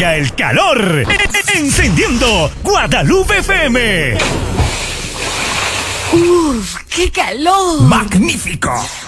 llega el calor. Encendiendo Guadalupe FM. ¡Uf! ¡Qué calor! ¡Magnífico!